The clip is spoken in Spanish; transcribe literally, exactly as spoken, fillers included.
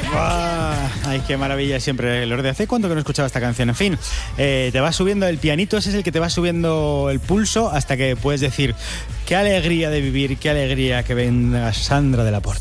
¡Buah! Ay, qué maravilla siempre, Lorde. ¿Hace cuánto que no escuchaba esta canción? En fin, eh, te va subiendo el pianito, ese es el que te va subiendo el pulso hasta que puedes decir qué alegría de vivir, qué alegría que venga Sandra de la Porta.